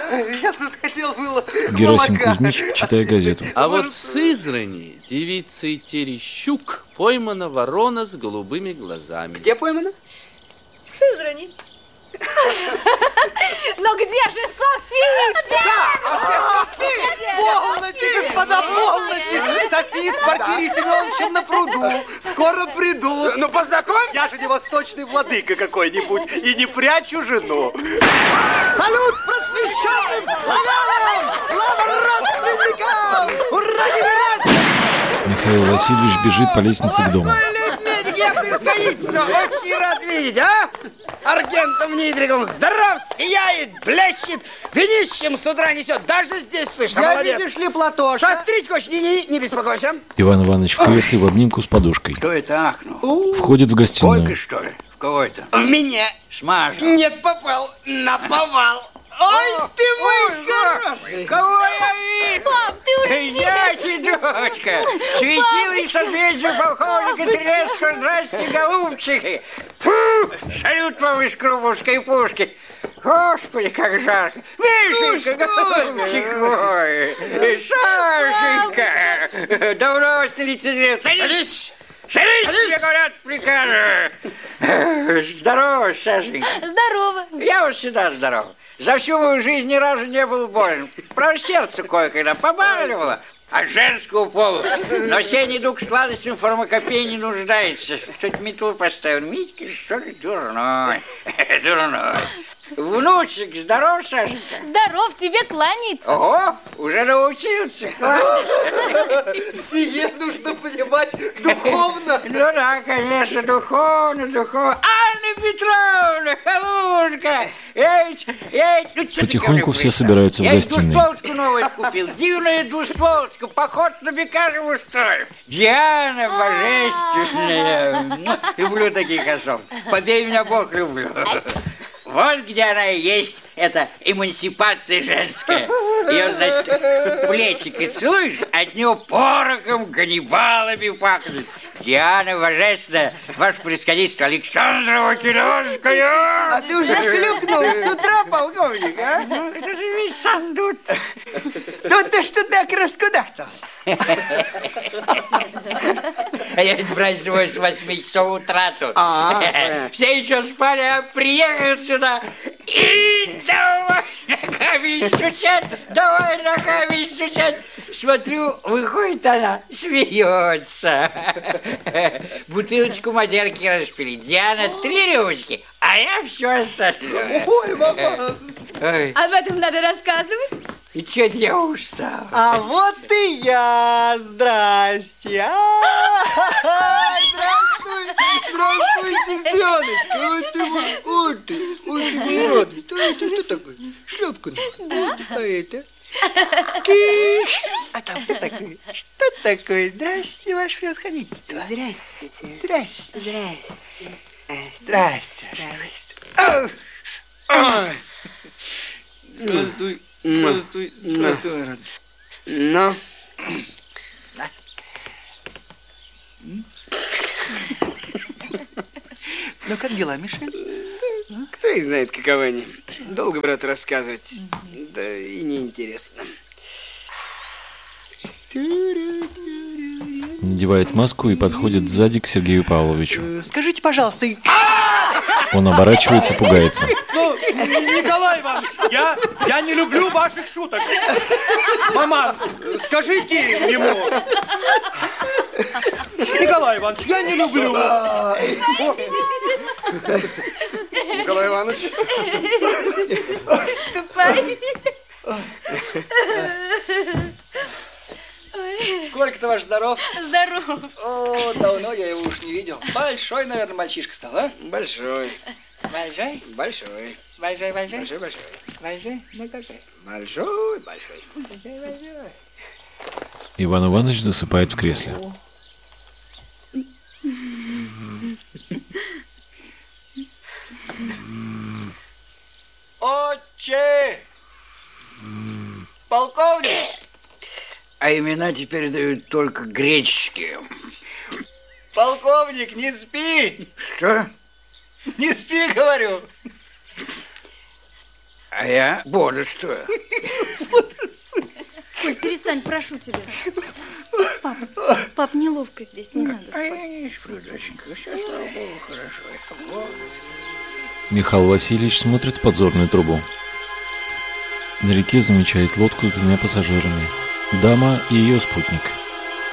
Я тут хотел было Герасим молока. Кузьмич, читая газету. А вот в Сызрани девицей Терещук поймана ворона с голубыми глазами. Где поймана? В Сызрани. Но где же София? Полноте, господа, полноте! София с Порфирием Семеновичем на пруду. Скоро придут. Ну, познакомь. Я же не восточный владыка какой-нибудь и не прячу жену. Салют просвещенным славянам! Слава родственникам! Ура, не выраж! Михаил Васильевич бежит по лестнице к дому. Я превосходительство, очень рад видеть, а? Аргентом Нидригом здоров, сияет, блещет, винищем с утра несет. Даже здесь слышно, Я, молодец. видишь ли, Платоша? Сострить хочешь? Не беспокойся. Иван Иванович в кресле в обнимку с подушкой. Кто это ахнул? Входит в Койка, гостиную. что ли? В кого это? В меня. Смажу. Нет, попал. Наповал. Ой, ты мой хороший. Кого я вижу? Пап, ты уже Я, дочка, светила и созвездию полковника Трелецкого. Здрасте, голубчики. Фу, салют вам из крумовской пушки. Господи, как жарко. Мишенька, голубчик мой. Сашенька. Давно вас не лицезрел. Садись. Садись, мне говорят, приказываю. Здорово, Сашенька. здорово. Я вот всегда здоров. За всю мою жизнь ни разу не был болен. Правда, сердце кое-когда побаливало. От женского пола. Но сей недуг сладостным фармакопеей не нуждается. Кто-то метлу поставил. Митька, что ли, дурной. Дурной. Внучек, здоров, Сашенька? Здоров, тебе кланяется. Ого, уже научился. Сие нужно понимать духовно. Ну да, конечно, духовно. Анна Петровна, Халушка. Потихоньку все собираются в гостиной. Я двустволочку новую купил, дивную двустволочку, поход на Бекажев устрою. Диана божественная. Люблю таких особ. Побей меня, Бог, люблю. Вот где она и есть, эта эмансипация женская. Ее, значит, в плечики целуешь, от него порохом, ганнибалами пахнет. Диана божественная, ваше происходительство, Александра Македонская. А ты уже клюкнул с утра, полковник, а? Ну, это же весь сандут. Тут ты что так раскудахтался? А я, брать, живой с 8 часов утра тут. Все еще спали, а приехал сюда. И давай ногами стучать, давай ногами стучать. Смотрю, выходит она, смеется. Бутылочку мадерки распили. Диана 3 рюмочки, а я все остальное. Ой, мама. Ой, Об этом надо рассказывать. и чё-то я устал. А вот и я. Здрасте. Здравствуй, сестреночка. Ой, ты очень радость. Это что такое? Шлепка. Да? А это? Киш. А там кто такой? Что такое? Здрасте, ваше превосходительство. Здравствуйте. Здрасте. Здрасте. Здрасте. Здравствуй. Здравствуй. Здравствуй, рад. Ну? Ну, как дела, Мишель? Кто их знает, каковы они. Долго, брат, рассказывать. Да и неинтересно. Надевает маску и подходит сзади к Сергею Павловичу. Скажите, пожалуйста, Он оборачивается, пугается. Ну, Николай Иванович, я не люблю ваших шуток. Мама, скажите ему. Николай Иванович, я не люблю. Николай Иванович. Колька-то ваш здоров? Здорово. О, давно я его уж не видел. Большой, наверное, мальчишка стал, а? Большой. Большой? Большой. Большой. Большой. Большой? Ну какой? Большой. Иван Иванович засыпает в кресле. Отче! Полковник! А имена теперь дают только греческие. Полковник, не спи! Что? Не спи, говорю! А А я бодрствую. Коль, перестань, прошу тебя. Пап, неловко здесь, не надо спать. Не сплю, доченька, все, слава богу, хорошо. Михаил Васильевич смотрит в подзорную трубу. На реке замечает лодку с двумя пассажирами. Дама и ее спутник.